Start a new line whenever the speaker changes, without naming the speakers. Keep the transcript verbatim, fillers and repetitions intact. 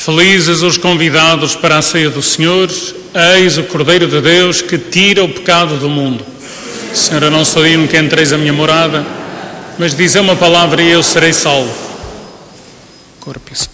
Felizes os convidados para a ceia do Senhor, eis o Cordeiro de Deus que tira o pecado do mundo. Senhor, eu não sou digno que entreis a minha morada, mas dizei uma palavra e eu serei salvo. Corpo e sangue.